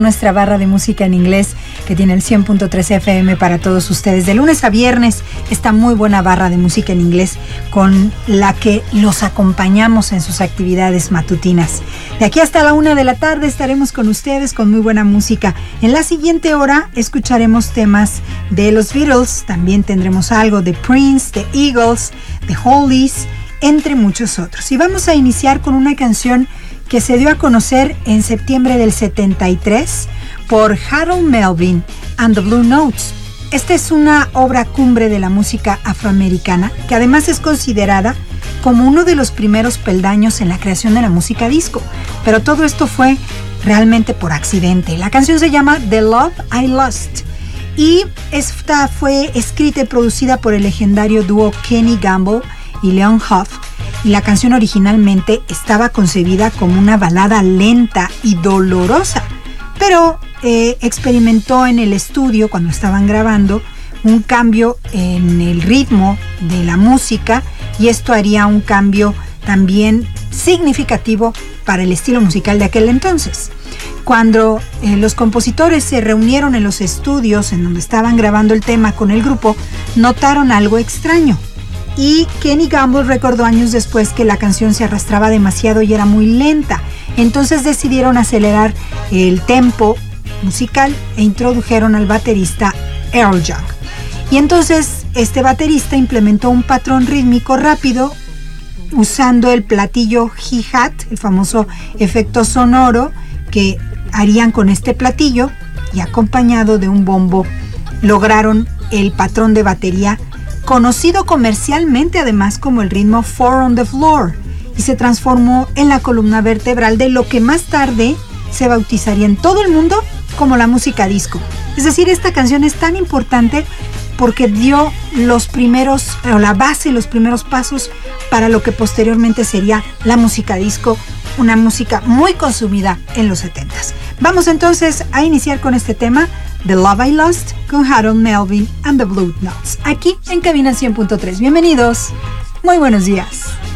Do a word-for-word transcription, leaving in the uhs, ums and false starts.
Nuestra barra de música en inglés que tiene el cien punto tres F M para todos ustedes. De lunes a viernes, esta muy buena barra de música en inglés con la que los acompañamos en sus actividades matutinas. De aquí hasta la una de la tarde estaremos con ustedes con muy buena música. En la siguiente hora escucharemos temas de los Beatles, también tendremos algo de Prince, de Eagles, de Hollies, entre muchos otros. Y vamos a iniciar con una canción que se dio a conocer en septiembre del setenta y tres por Harold Melvin and the Blue Notes. Esta es una obra cumbre de la música afroamericana que además es considerada como uno de los primeros peldaños en la creación de la música disco. Pero todo esto fue realmente por accidente. La canción se llama The Love I Lost y esta fue escrita y producida por el legendario dúo Kenny Gamble y Leon Huff. Y la canción originalmente estaba concebida como una balada lenta y dolorosa, pero eh, experimentó en el estudio cuando estaban grabando un cambio en el ritmo de la música y esto haría un cambio también significativo para el estilo musical de aquel entonces. Cuando eh, los compositores se reunieron en los estudios en donde estaban grabando el tema con el grupo, notaron algo extraño. Y Kenny Gamble recordó años después que la canción se arrastraba demasiado y era muy lenta. Entonces decidieron acelerar el tempo musical e introdujeron al baterista Earl Young. Y entonces este baterista implementó un patrón rítmico rápido usando el platillo hi-hat, el famoso efecto sonoro que harían con este platillo, y acompañado de un bombo lograron el patrón de batería conocido comercialmente además como el ritmo Four on the Floor, y se transformó en la columna vertebral de lo que más tarde se bautizaría en todo el mundo como la música disco. Es decir, esta canción es tan importante porque dio los primeros, o la base, los primeros pasos para lo que posteriormente sería la música disco, una música muy consumida en los setentas. Vamos entonces a iniciar con este tema, The Love I Lost, con Harold Melvin and the Blue Notes, aquí en Cabina cien punto tres. Bienvenidos, muy buenos días.